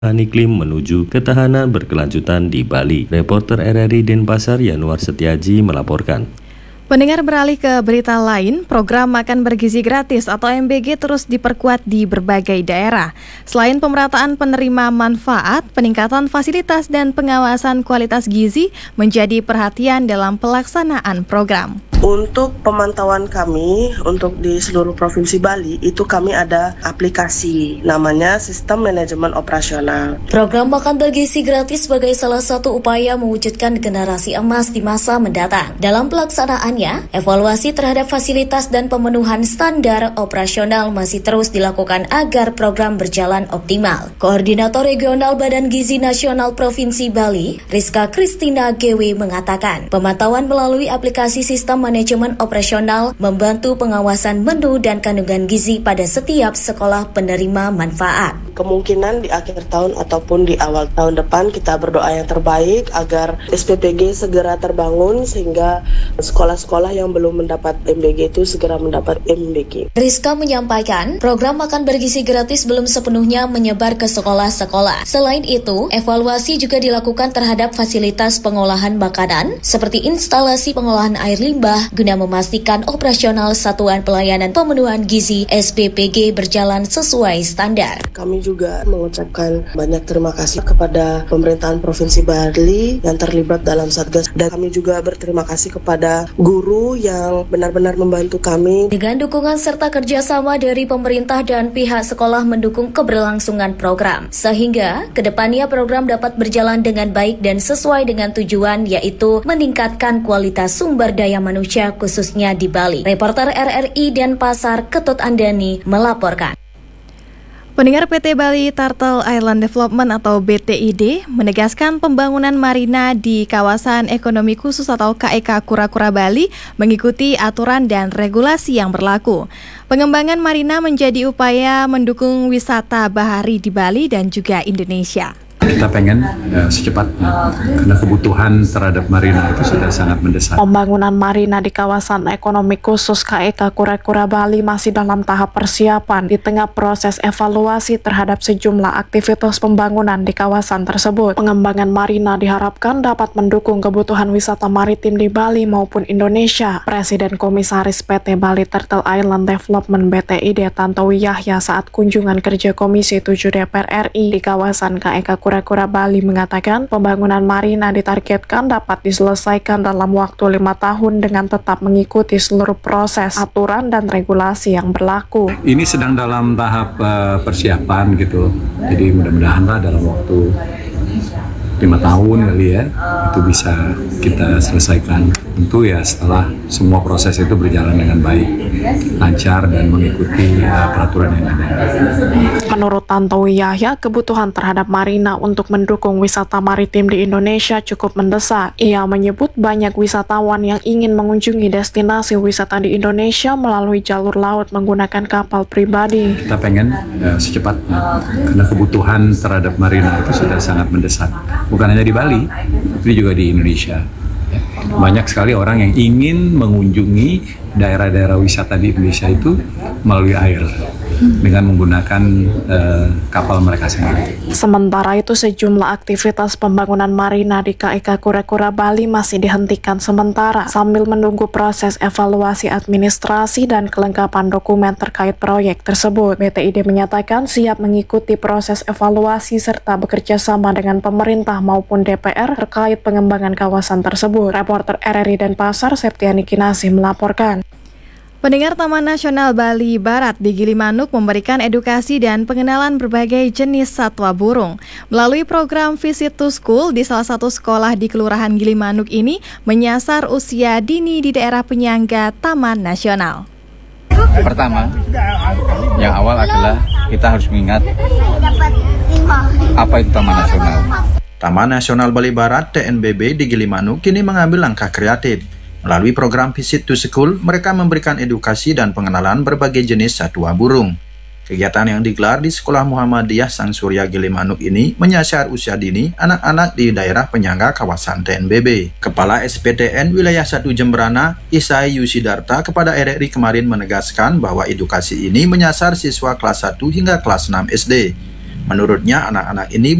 Iklim menuju ketahanan berkelanjutan di Bali. Reporter RRI Denpasar Yanuar Setiaji melaporkan. Pendengar, beralih ke berita lain, program makan bergizi gratis atau MBG terus diperkuat di berbagai daerah. Selain pemerataan penerima manfaat, peningkatan fasilitas dan pengawasan kualitas gizi menjadi perhatian dalam pelaksanaan program. Untuk pemantauan kami, untuk di seluruh Provinsi Bali, itu kami ada aplikasi, namanya Sistem Manajemen Operasional. Program makan bergizi gratis sebagai salah satu upaya mewujudkan generasi emas di masa mendatang. Dalam pelaksanaannya, evaluasi terhadap fasilitas dan pemenuhan standar operasional masih terus dilakukan agar program berjalan optimal. Koordinator Regional Badan Gizi Nasional Provinsi Bali, Rizka Kristina Gewe mengatakan, pemantauan melalui aplikasi Sistem Manajemen Operasional membantu pengawasan menu dan kandungan gizi pada setiap sekolah penerima manfaat. Kemungkinan di akhir tahun ataupun di awal tahun depan kita berdoa yang terbaik agar SPPG segera terbangun sehingga sekolah-sekolah yang belum mendapat MBG itu segera mendapat MBG. Rizka menyampaikan, program makan bergizi gratis belum sepenuhnya menyebar ke sekolah-sekolah. Selain itu, evaluasi juga dilakukan terhadap fasilitas pengolahan makanan seperti instalasi pengolahan air limbah guna memastikan operasional Satuan Pelayanan Pemenuhan Gizi SPPG berjalan sesuai standar. Kami juga mengucapkan banyak terima kasih kepada pemerintahan Provinsi Bali yang terlibat dalam Satgas, dan kami juga berterima kasih kepada guru yang benar-benar membantu kami. Dengan dukungan serta kerjasama dari pemerintah dan pihak sekolah mendukung keberlangsungan program, sehingga kedepannya program dapat berjalan dengan baik dan sesuai dengan tujuan, yaitu meningkatkan kualitas sumber daya manusia khususnya di Bali. Reporter RRI Denpasar Ketut Andani melaporkan. Pendengar, PT Bali Turtle Island Development atau BTID menegaskan pembangunan marina di kawasan ekonomi khusus atau KEK Kura-Kura Bali mengikuti aturan dan regulasi yang berlaku. Pengembangan marina menjadi upaya mendukung wisata bahari di Bali dan juga Indonesia. Kita pengen secepatnya, karena kebutuhan terhadap marina itu sudah sangat mendesak. Pembangunan marina di kawasan ekonomi khusus KEK Kura-Kura Bali masih dalam tahap persiapan di tengah proses evaluasi terhadap sejumlah aktivitas pembangunan di kawasan tersebut. Pengembangan marina diharapkan dapat mendukung kebutuhan wisata maritim di Bali maupun Indonesia. Presiden Komisaris PT Bali Turtle Island Development BTID Tantowi Yahya saat kunjungan kerja Komisi 7 DPR RI di kawasan KEK Kura-Kura Bali mengatakan pembangunan marina ditargetkan dapat diselesaikan dalam waktu 5 tahun dengan tetap mengikuti seluruh proses, aturan, dan regulasi yang berlaku. Ini sedang dalam tahap persiapan gitu, jadi mudah-mudahanlah dalam waktu 5 tahun kali ya, itu bisa kita selesaikan. Tentu ya setelah semua proses itu berjalan dengan baik, lancar dan mengikuti peraturan yang ada. Menurut Tantowi Yahya, kebutuhan terhadap marina untuk mendukung wisata maritim di Indonesia cukup mendesak. Ia menyebut banyak wisatawan yang ingin mengunjungi destinasi wisata di Indonesia melalui jalur laut menggunakan kapal pribadi. Kita pengen secepatnya, karena kebutuhan terhadap marina itu sudah sangat mendesak. Bukan hanya di Bali, tapi juga di Indonesia. Banyak sekali orang yang ingin mengunjungi daerah-daerah wisata di Indonesia itu melalui air dengan menggunakan kapal mereka sendiri. Sementara itu, sejumlah aktivitas pembangunan marina di KEK Kura-Kura Bali masih dihentikan sementara sambil menunggu proses evaluasi administrasi dan kelengkapan dokumen terkait proyek tersebut. BTID menyatakan siap mengikuti proses evaluasi serta bekerja sama dengan pemerintah maupun DPR terkait pengembangan kawasan tersebut. Reporter RRI Denpasar Septiani Kinasih melaporkan. Pendengar, Taman Nasional Bali Barat di Gilimanuk memberikan edukasi dan pengenalan berbagai jenis satwa burung. Melalui program Visit to School di salah satu sekolah di Kelurahan Gilimanuk ini menyasar usia dini di daerah penyangga Taman Nasional. Pertama, yang awal adalah kita harus mengingat apa itu Taman Nasional. Taman Nasional Bali Barat TNBB di Gilimanuk kini mengambil langkah kreatif. Melalui program Visit to School, mereka memberikan edukasi dan pengenalan berbagai jenis satwa burung. Kegiatan yang digelar di Sekolah Muhammadiyah Sang Surya Gilimanuk ini menyasar usia dini anak-anak di daerah penyangga kawasan TNBB. Kepala SPTN Wilayah 1 Jemberana, Isai Yusidarta kepada RRI kemarin menegaskan bahwa edukasi ini menyasar siswa kelas 1 hingga kelas 6 SD. Menurutnya, anak-anak ini